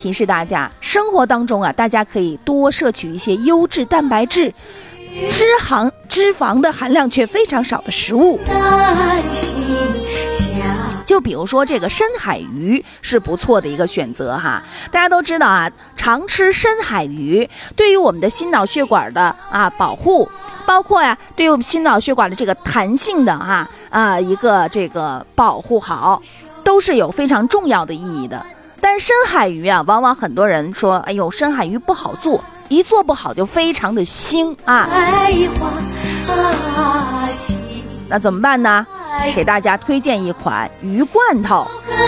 提示大家，生活当中啊，大家可以多摄取一些优质蛋白质、脂肪的含量却非常少的食物。就比如说这个深海鱼是不错的一个选择哈。大家都知道啊，常吃深海鱼对于我们的心脑血管的保护，包括呀对于我们心脑血管的这个弹性的一个这个保护好，都是有非常重要的意义的。但深海鱼啊，往往很多人说，哎呦，深海鱼不好做，一做不好就非常的腥啊。那怎么办呢？给大家推荐一款鱼罐头。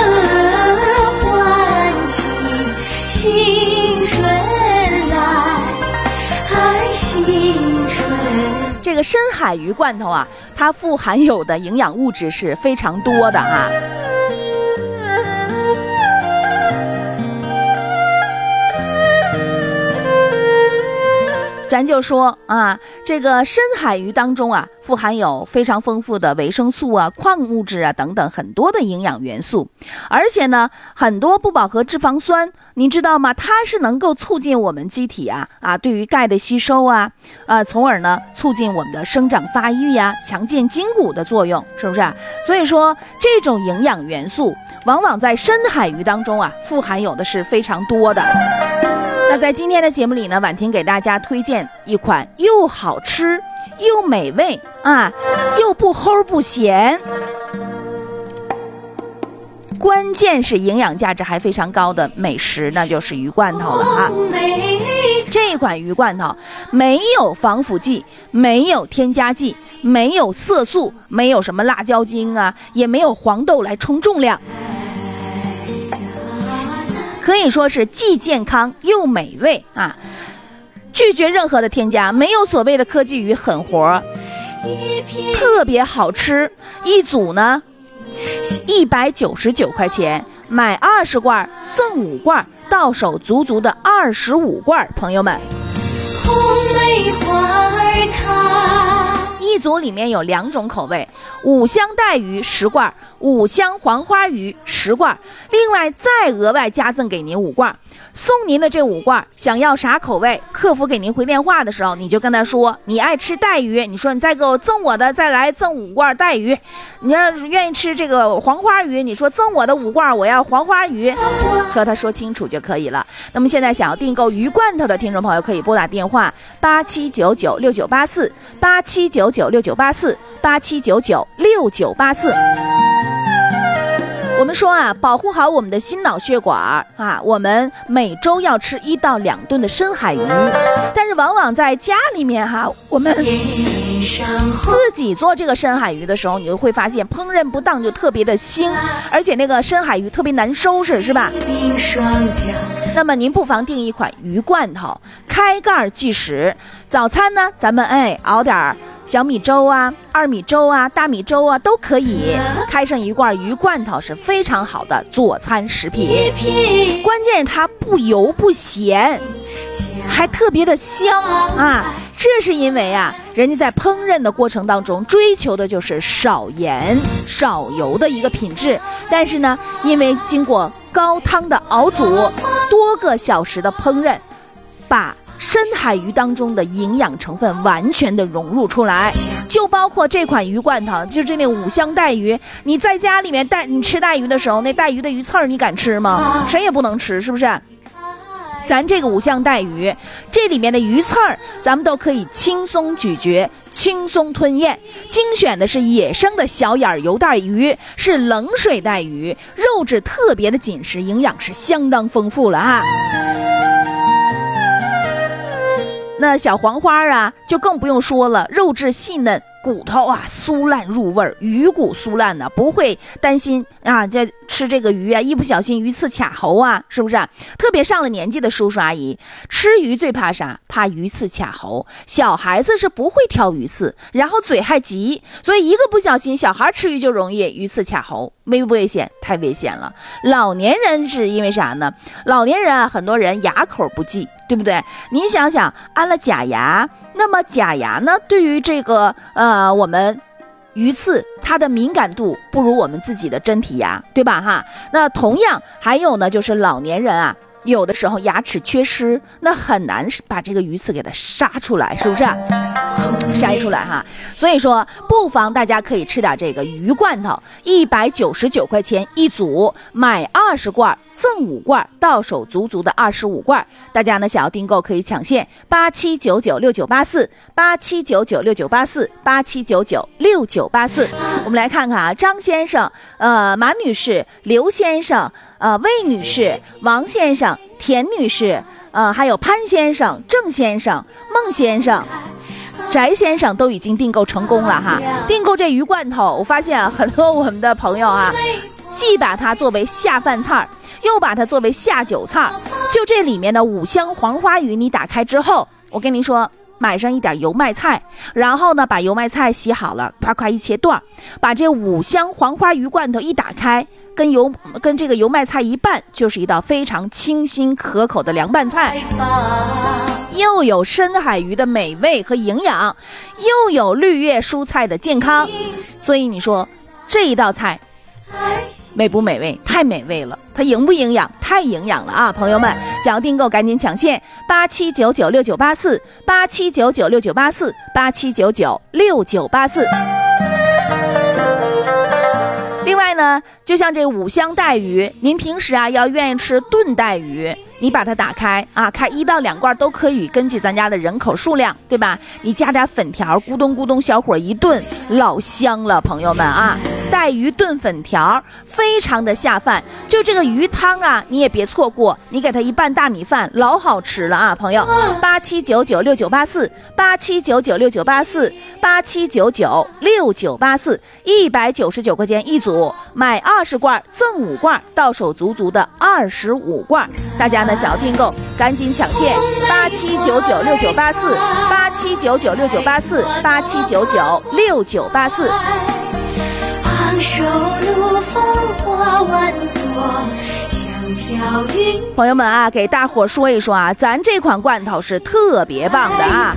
这个深海鱼罐头啊，它富含有的营养物质是非常多的啊。咱就说啊，这个深海鱼当中啊，富含有非常丰富的维生素啊、矿物质啊等等很多的营养元素，而且呢，很多不饱和脂肪酸，你知道吗？它是能够促进我们机体对于钙的吸收从而呢促进我们的生长发育呀，强健筋骨的作用，是不是？所以说这种营养元素往往在深海鱼当中富含有的是非常多的。那在今天的节目里呢，婉婷给大家推荐一款又好吃又美味又不齁不咸，关键是营养价值还非常高的美食，那就是鱼罐头了这款鱼罐头没有防腐剂，没有添加剂，没有色素，没有什么辣椒精也没有黄豆来冲重量，可以说是既健康又美味拒绝任何的添加，没有所谓的科技与狠活，特别好吃。一组呢199块钱，买20罐赠5罐，到手足足的25罐。朋友们，红梅花开，一组里面有2种口味，五香带鱼10罐，五香黄花鱼10罐，另外再额外加赠给您5罐。送您的这5罐，想要啥口味，客服给您回电话的时候，你就跟他说你爱吃带鱼，你说你再给我赠我的，再来赠5罐带鱼。你要愿意吃这个黄花鱼，你说赠我的5罐我要黄花鱼，和他说清楚就可以了。那么现在想要订购鱼罐头的听众朋友，可以拨打电话87996984 87996984 87996984。我们说保护好我们的心脑血管我们每周要吃1到2顿的深海鱼，但是往往在家里面我们自己做这个深海鱼的时候，你就会发现烹饪不当就特别的腥，而且那个深海鱼特别难收拾，是吧？那么您不妨订一款鱼罐头，开盖即食。早餐呢，咱们熬点小米粥二米粥大米粥都可以，开上一罐鱼罐头是非常好的佐餐食品。关键是它不油不咸，还特别的香这是因为人家在烹饪的过程当中追求的就是少盐少油的一个品质，但是呢，因为经过高汤的熬煮，多个小时的烹饪，把深海鱼当中的营养成分完全的融入出来，就包括这款鱼罐头，就是那五香带鱼。你在家里面你吃带鱼的时候，那带鱼的鱼刺儿你敢吃吗？谁也不能吃，是不是？咱这个五香带鱼，这里面的鱼刺儿咱们都可以轻松咀嚼，轻松吞咽。精选的是野生的小眼油带鱼，是冷水带鱼，肉质特别的紧实，营养是相当丰富了那小黄花就更不用说了，肉质细嫩，骨头酥烂入味，鱼骨酥烂不会担心这吃这个鱼一不小心鱼刺卡喉是不是特别上了年纪的叔叔阿姨吃鱼最怕啥？怕鱼刺卡喉。小孩子是不会挑鱼刺，然后嘴还急，所以一个不小心小孩吃鱼就容易鱼刺卡喉。危不危险？太危险了。老年人是因为啥呢？老年人很多人牙口不济，对不对？您想想，安了假牙，那么假牙呢，对于这个我们鱼刺它的敏感度不如我们自己的真皮牙，对吧那同样还有呢，就是老年人有的时候牙齿缺失，那很难把这个鱼刺给它杀出来，是不是筛出来哈？所以说不妨大家可以吃点这个鱼罐头，199块钱一组，买20罐赠5罐，到手足足的25罐。大家呢想要订购可以抢现87996984，87996984，87996984。我们来看看啊，张先生、马女士、刘先生、魏女士、王先生、田女士、还有潘先生、郑先生、孟先生、翟先生都已经订购成功了哈。订购这鱼罐头，我发现啊，很多我们的朋友啊，既把它作为下饭菜，又把它作为下酒菜。就这里面的五香黄花鱼，你打开之后，我跟您说，买上一点油麦菜，然后呢把油麦菜洗好了，夸夸一切段，把这五香黄花鱼罐头一打开，跟这个油麦菜一拌，就是一道非常清新可口的凉拌菜，又有深海鱼的美味和营养，又有绿叶蔬菜的健康。所以你说这一道菜美不美味？太美味了。它营不营养？太营养了啊！朋友们想要订购赶紧抢现87996984，87996984，87996984。另外呢，就像这五香带鱼，您平时啊要愿意吃炖带鱼，你把它打开啊，开1到2罐都可以，根据咱家的人口数量，对吧？你加点粉条，咕咚咕咚，小火一炖，老香了，朋友们啊！带鱼炖粉条非常的下饭，就这个鱼汤啊，你也别错过，你给它一拌大米饭，老好吃了啊，朋友！87996984，87996984，87996984，199块钱一组，买20罐赠5罐，到手足足的25罐。大家呢想要订购，赶紧抢现！87996984，87996984，87996984。手路风华万朵，像飘云。朋友们啊，给大伙说一说啊，咱这款罐头是特别棒的啊！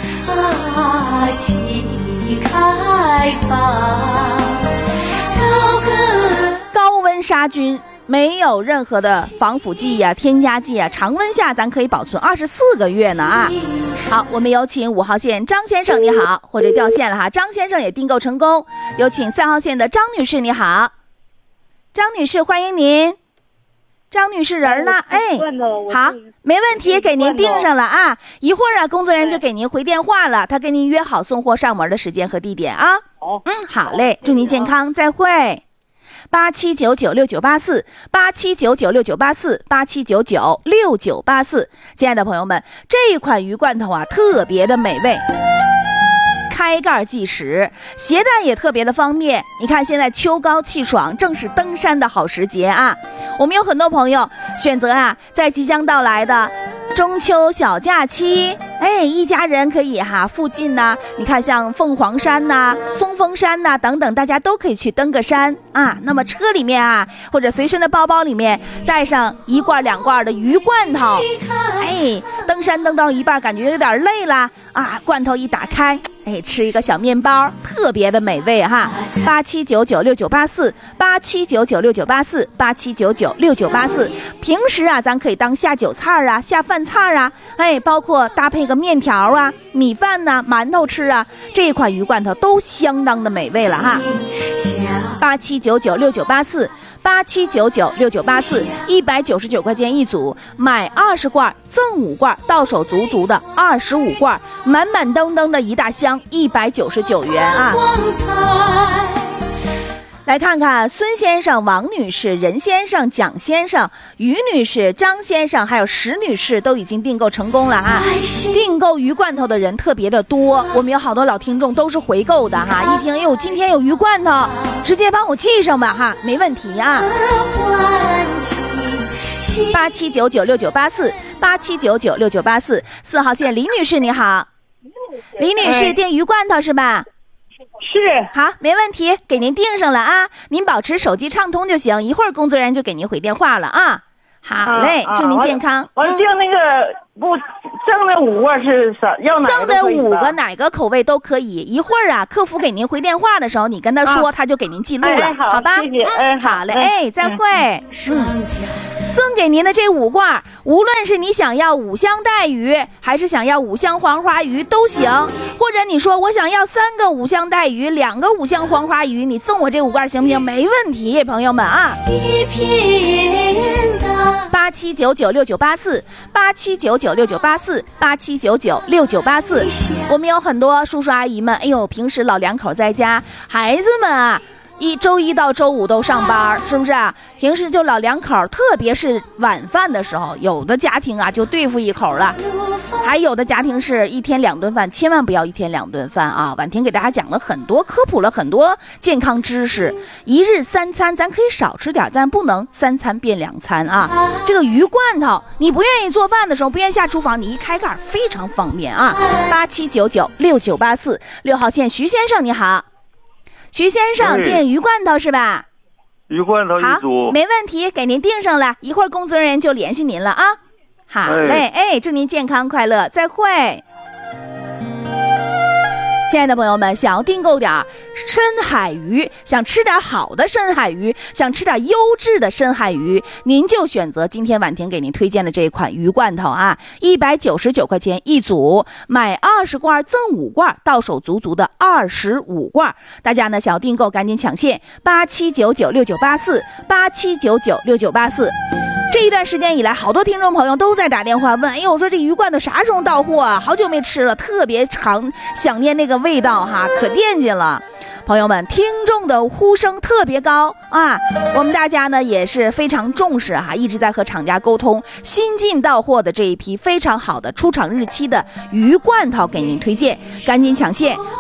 高温杀菌，没有任何的防腐剂啊、添加剂啊，常温下咱可以保存24个月呢啊！好，我们有请5号线张先生，你好，或者掉线了哈，张先生也订购成功。有请3号线的张女士，你好，张女士，欢迎您。张女士人呢？哎，好，没问题，给您订上了啊！一会儿啊，工作人员就给您回电话了，他跟您约好送货上门的时间和地点啊。好嘞，祝您健康，再会。87996984，87996984，87996984。亲爱的朋友们，这一款鱼罐头啊，特别的美味，开盖即食，携带也特别的方便。你看现在秋高气爽，正是登山的好时节啊。我们有很多朋友选择啊，在即将到来的中秋小假期，一家人可以附近呢，你看像凤凰山呐、松峰山呐等等，大家都可以去登个山啊。那么车里面啊，或者随身的包包里面带上1罐2罐的鱼罐头，登山登到一半感觉有点累了啊，罐头一打开，吃一个小面包，特别的美味哈。87996984，87996984，87996984。平时啊，咱可以当下酒菜啊、下饭菜啊，包括搭配个面条啊、米饭呐、馒头吃啊，这一款鱼罐头都相当的美味了哈。87996984，87996984，199块钱一组，买20罐赠5罐，到手足足的25罐，满满登登的一大箱，199元啊。来看看孙先生、王女士、任先生、蒋先生、于女士、张先生还有石女士都已经订购成功了哈。订购鱼罐头的人特别的多，我们有好多老听众都是回购的哈。一听今天有鱼罐头，直接帮我寄上吧哈，没问题啊。87996984，87996984，4号线李女士你好，李女士订鱼罐头是吧？ 是， 好，没问题，给您订上了啊！您保持手机畅通就行，一会儿工作人员就给您回电话了啊。好嘞，祝您健康。 我订那个不，剩的5个是啥？要哪个？ 剩的5个哪个口味都可以。一会儿啊，客服给您回电话的时候，你跟他说，他就给您记录了，好吧？ 谢谢。 好嘞，再会。赠给您的这5罐，无论是你想要5香带鱼，还是想要5香黄花鱼都行，或者你说我想要3个5香带鱼，2个5香黄花鱼，你送我这5罐行不行？没问题，朋友们啊。87996984，87996984，87996984。我们有很多叔叔阿姨们，哎呦，平时老两口在家，孩子们啊。周一到周五都上班，是不是啊？平时就老两口，特别是晚饭的时候，有的家庭啊就对付一口了，还有的家庭是1天2顿饭，千万不要1天2顿饭啊！婉婷给大家讲了很多，科普了很多健康知识。1日3餐，咱可以少吃点，咱不能3餐变2餐啊！这个鱼罐头，你不愿意做饭的时候，不愿意下厨房，你一开盖非常方便啊！87996984，6号线徐先生你好。徐先生订鱼罐头是吧？ 鱼罐头一组， 好，没问题，给您订上了，一会儿工作人员就联系您了啊。好嘞，祝您健康快乐，再会。亲爱的朋友们，想要订购点深海鱼，想吃点好的深海鱼，想吃点优质的深海鱼，您就选择今天婉婷给您推荐的这一款鱼罐头啊，199块钱一组，买20罐赠5罐，到手足足的25罐。大家呢想要订购赶紧抢线，87996984，87996984。这一段时间以来，好多听众朋友都在打电话问，哎呦，我说这鱼罐头啥时候到货啊？好久没吃了，特别想念那个味道哈，可惦记了。朋友们，听众的呼声特别高啊，我们大家呢也是非常重视哈，一直在和厂家沟通，新进到货的这一批非常好的出厂日期的鱼罐头给您推荐，赶紧抢线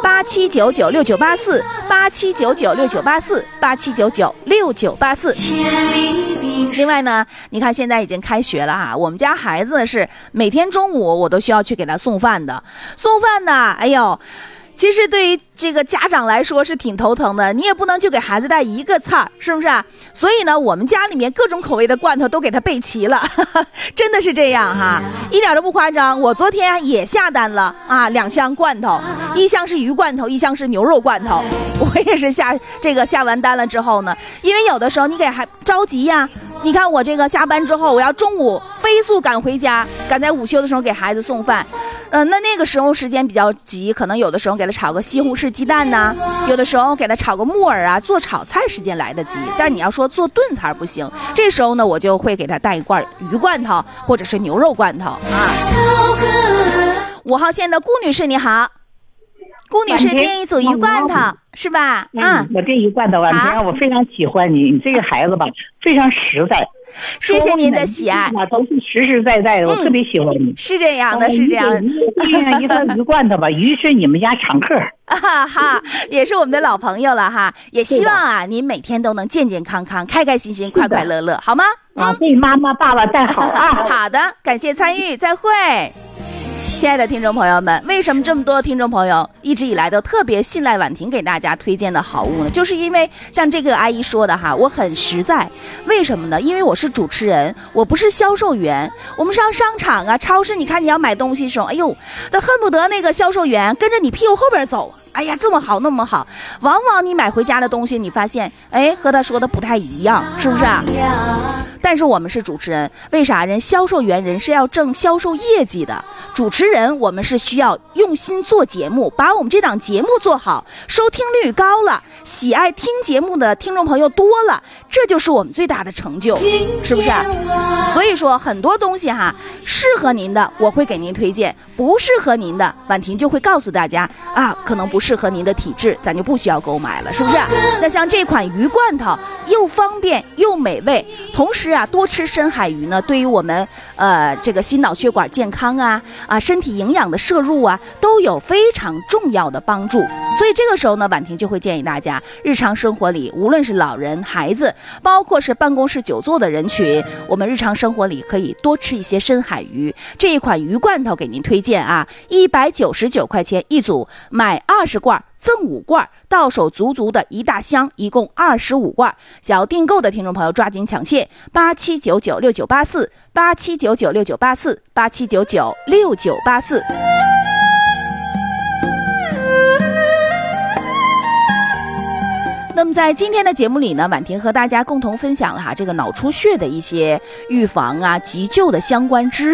，87996984，87996984，87996984。另外呢，你看现在已经开学了哈，我们家孩子是每天中午我都需要去给他送饭的，哎呦。其实对于这个家长来说是挺头疼的，你也不能就给孩子带一个菜，是不是啊？所以呢，我们家里面各种口味的罐头都给他备齐了，真的是这样哈，一点都不夸张。我昨天也下单了啊，2箱罐头，一箱是鱼罐头，一箱是牛肉罐头。我也是下完单了之后呢，因为有的时候你给还着急呀。你看我这个下班之后，我要中午飞速赶回家，赶在午休的时候给孩子送饭。那个时候时间比较急，可能有的时候给他炒个西红柿鸡蛋呐，有的时候给他炒个木耳啊，做炒菜时间来得及。但你要说做炖菜不行，这时候呢，我就会给他带一罐鱼罐头或者是牛肉罐头啊。5号线的顾女士你好，顾女士订一组鱼罐头是吧？ 我订鱼罐头婉婷，我非常喜欢你这个孩子吧，非常实在。 谢谢您的喜爱， 都是实实在在的，我特别喜欢你。 是这样的，是这样的。 一个鱼罐头吧，鱼是你们家常客哈，也是我们的老朋友了哈。也希望啊，您每天都能健健康康、开开心心、快快乐乐，好吗？ 对妈妈、爸爸带好啊。 好的，感谢参与，再会。亲爱的听众朋友们，为什么这么多听众朋友一直以来都特别信赖婉婷给大家推荐的好物呢？就是因为像这个阿姨说的哈，我很实在。为什么呢？因为我是主持人，我不是销售员。我们上商场啊、超市，你看你要买东西的时候，哎呦，那恨不得那个销售员跟着你屁股后边走。哎呀，这么好那么好，往往你买回家的东西，你发现，哎，和他说的不太一样，是不是啊？但是我们是主持人，为啥？人销售员人是要挣销售业绩的，主持人我们是需要用心做节目，把我们这档节目做好，收听率高了，喜爱听节目的听众朋友多了，这就是我们最大的成就，是不是？所以说很多东西哈，适合您的我会给您推荐，不适合您的婉婷就会告诉大家啊，可能不适合您的体质，咱就不需要购买了，是不是？那像这款鱼罐头又方便又美味，同时啊，多吃深海鱼呢，对于我们这个心脑血管健康啊身体营养的摄入啊，都有非常重要的帮助。所以这个时候呢，婉婷就会建议大家，日常生活里无论是老人孩子包括是办公室久坐的人群，我们日常生活里可以多吃一些深海鱼。这一款鱼罐头给您推荐啊，199块钱一组，买20罐赠5罐，到手足足的一大箱，一共25罐。想要订购的听众朋友抓紧抢现，87996984 87996984 87996984。那么在今天的节目里呢，婉婷和大家共同分享了这个脑出血的一些预防啊、急救的相关知识。